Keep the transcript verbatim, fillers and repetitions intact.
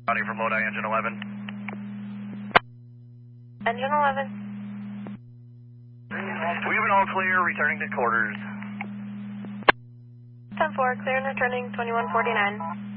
County from Lodi, engine eleven. Engine eleven. We have an all clear, returning to quarters. ten four, clear and returning twenty-one forty-nine.